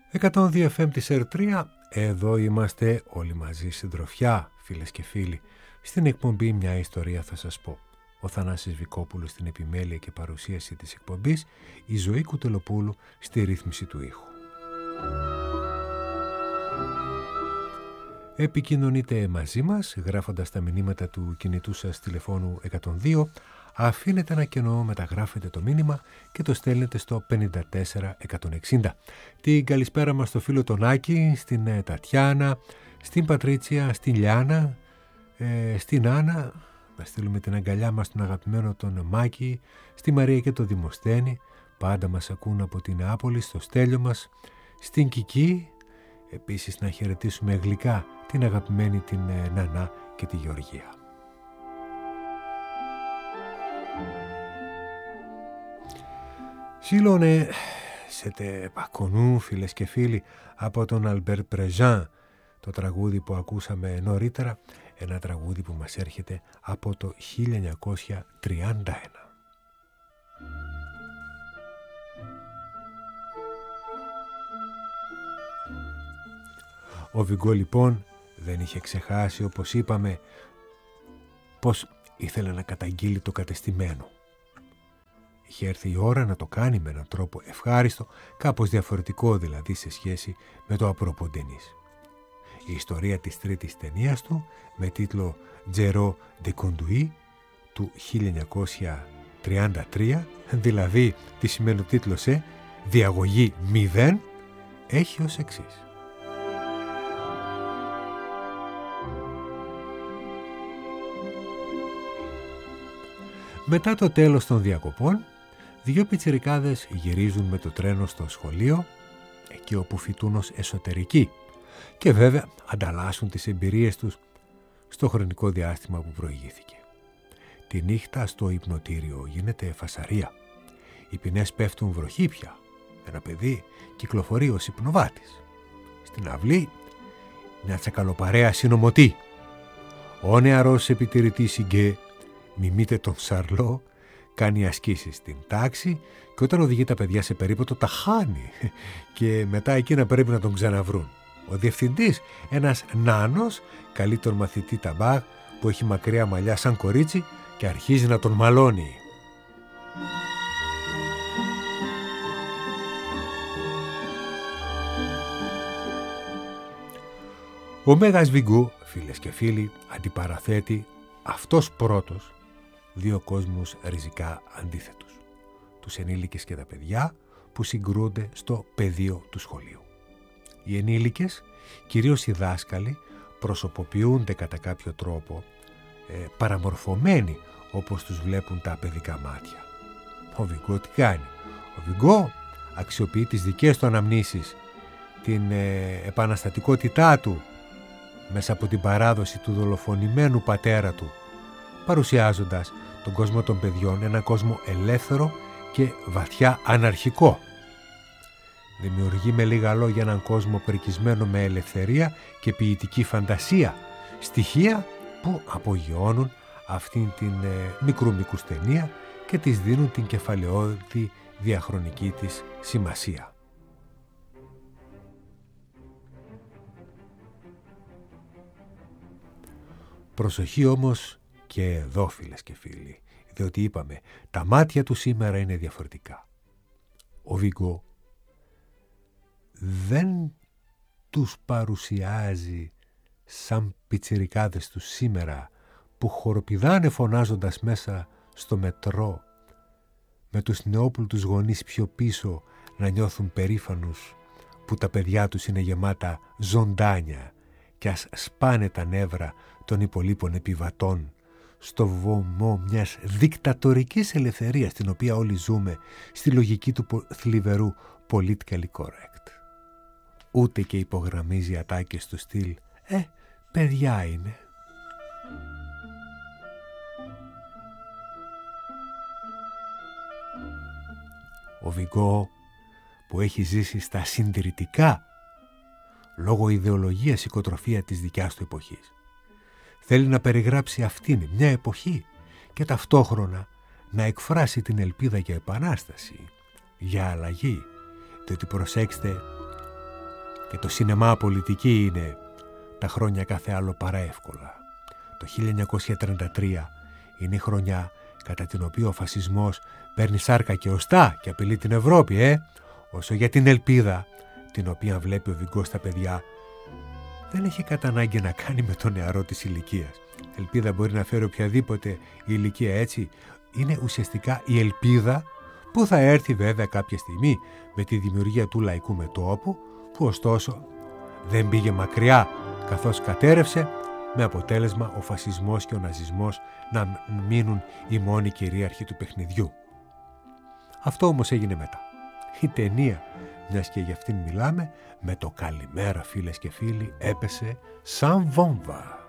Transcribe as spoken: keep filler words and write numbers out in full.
εκατόν δύο εφ εμ της ερ τρία, εδώ είμαστε όλοι μαζί συντροφιά, φίλες και φίλοι. Στην εκπομπή «Μια ιστορία θα σας πω». Ο Θανάσης Βικόπουλος στην επιμέλεια και παρουσίαση της εκπομπής, η Ζωή Κουτελοπούλου στη ρύθμιση του ήχου. Επικοινωνείτε μαζί μας γράφοντας τα μηνύματα του κινητού σας τηλεφώνου εκατόν δύο, αφήνετε ένα κενό, μεταγράφετε το μήνυμα και το στέλνετε στο πενήντα τέσσερα εκατόν εξήντα. Την καλησπέρα μας στο φίλο τον Άκη, στην Τατιάνα, στην Πατρίτσια, στην Λιάνα, ε, στην Άννα. Να στείλουμε την αγκαλιά μας στον αγαπημένο τον Μάκη, στη Μαρία και το Δημοσθένη. Πάντα μας ακούν από την Νεάπολη, στο Στέλιο μας, στην Κική. Επίσης να χαιρετήσουμε γλυκά την αγαπημένη την Νανά και τη Γεωργία. Σιλώνε σε τε πακονού, φίλες και φίλοι, από τον Αλμπέρ Πρεζάν, το τραγούδι που ακούσαμε νωρίτερα, ένα τραγούδι που μας έρχεται από το χίλια εννιακόσια τριάντα ένα. Ο Βιγκό λοιπόν δεν είχε ξεχάσει, όπως είπαμε, πως ήθελε να καταγγείλει το κατεστημένο. Είχε έρθει η ώρα να το κάνει με έναν τρόπο ευχάριστο, κάπως διαφορετικό δηλαδή σε σχέση με το απροποντενής. Η ιστορία της τρίτης ταινίας του, με τίτλο «Τζερό de Conduit» του χίλια εννιακόσια τριάντα τρία, δηλαδή τι σημαίνει ο τίτλος ε, «Διαγωγή μηδέν», έχει ως εξής. Μετά το τέλος των διακοπών, δύο πιτσιρικάδες γυρίζουν με το τρένο στο σχολείο, εκεί όπου φοιτούν ως εσωτερικοί, και βέβαια ανταλλάσσουν τις εμπειρίες τους στο χρονικό διάστημα που προηγήθηκε. Τη νύχτα στο υπνοτήριο γίνεται φασαρία. Οι ποινές πέφτουν βροχή πια. Ένα παιδί κυκλοφορεί ως υπνοβάτης. Στην αυλή μια τσακαλοπαρέα συνωμοτεί. Ο νεαρός επιτηρητής Ιγκέ μιμείται τον Σαρλό, κάνει ασκήσεις στην τάξη και όταν οδηγεί τα παιδιά σε περίπατο τα χάνει και μετά εκείνα πρέπει να τον ξαναβρούν. Ο διευθυντής, ένας νάνος, καλεί τον μαθητή Ταμπάγ που έχει μακριά μαλλιά σαν κορίτσι και αρχίζει να τον μαλώνει. Ο Μέγας Βιγκού, φίλες και φίλοι, αντιπαραθέτει αυτός πρώτος δύο κόσμους ριζικά αντίθετους. Τους ενήλικες και τα παιδιά που συγκρούνται στο πεδίο του σχολείου. Οι ενήλικες, κυρίως οι δάσκαλοι, προσωποποιούνται κατά κάποιο τρόπο ε, παραμορφωμένοι όπως τους βλέπουν τα παιδικά μάτια. Ο Βιγκό τι κάνει? Ο Βιγκό αξιοποιεί τις δικές του αναμνήσεις, την ε, επαναστατικότητά του μέσα από την παράδοση του δολοφονημένου πατέρα του, παρουσιάζοντας τον κόσμο των παιδιών έναν κόσμο ελεύθερο και βαθιά αναρχικό. Δημιουργεί με λίγα λόγια έναν κόσμο πρικισμένο με ελευθερία και ποιητική φαντασία, στοιχεία που απογειώνουν αυτήν την ε, μικρού μήκους ταινία και της δίνουν την κεφαλαιόδη διαχρονική της σημασία. Προσοχή όμως και εδώ, φίλες και φίλοι, διότι είπαμε τα μάτια του σήμερα είναι διαφορετικά. Ο Βιγκό δεν τους παρουσιάζει σαν πιτσιρικάδες τους σήμερα που χοροπηδάνε φωνάζοντας μέσα στο μετρό με τους νεόπλουτους γονείς πιο πίσω να νιώθουν περήφανους που τα παιδιά τους είναι γεμάτα ζωντάνια και ας σπάνε τα νεύρα των υπολείπων επιβατών στο βωμό μιας δικτατορικής ελευθερίας την οποία όλοι ζούμε στη λογική του θλιβερού politically correct. Ούτε και υπογραμμίζει ατάκες του στυλ «Ε, παιδιά είναι». Ο Βιγκό που έχει ζήσει στα συντηρητικά λόγω ιδεολογίας οικοτροφία της δικιάς του εποχής θέλει να περιγράψει αυτήν μια εποχή και ταυτόχρονα να εκφράσει την ελπίδα για επανάσταση, για αλλαγή, διότι προσέξτε, Και το σινεμά πολιτική είναι τα χρόνια κάθε άλλο παρά εύκολα. Το χίλια εννιακόσια τριάντα τρία είναι η χρονιά κατά την οποία ο φασισμός παίρνει σάρκα και οστά και απειλεί την Ευρώπη, ε! Όσο για την ελπίδα, την οποία βλέπει ο Βιγκό στα παιδιά, δεν έχει κατά ανάγκη να κάνει με το νεαρό της ηλικίας. Ελπίδα μπορεί να φέρει οποιαδήποτε η ηλικία, έτσι. Είναι ουσιαστικά η ελπίδα που θα έρθει βέβαια κάποια στιγμή με τη δημιουργία του λαϊκού μετώπου, που ωστόσο δεν πήγε μακριά, καθώς κατέρευσε, με αποτέλεσμα ο φασισμός και ο ναζισμός να μείνουν οι μόνοι κυρίαρχοι του παιχνιδιού. Αυτό όμως έγινε μετά. Η ταινία, μιας και για αυτήν μιλάμε, με το καλημέρα φίλες και φίλοι, έπεσε σαν βόμβα.